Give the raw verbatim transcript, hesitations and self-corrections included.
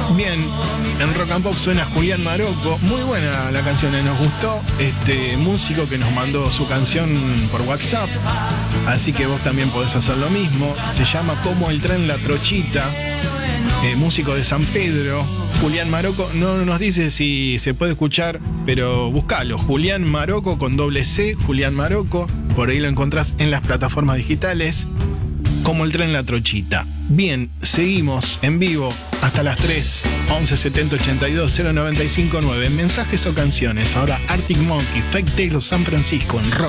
Bien, en Rock and Pop suena Julián Maroco. Muy buena la canción, eh, nos gustó. Este músico que nos mandó su canción por WhatsApp. Así que vos también podés hacer lo mismo. Se llama Como el tren La Trochita. Eh, músico de San Pedro. Julián Maroco. No nos dice si se puede escuchar, pero buscalo. Julián Maroco con doble C. Julián Maroco. Por ahí lo encontrás en las plataformas digitales. Como el tren La Trochita. Bien, seguimos en vivo hasta las tres. once setenta ochenta y dos cero noventa y cinco nueve. Mensajes o canciones. Ahora Arctic Monkey, Fake Tales San Francisco en Rock.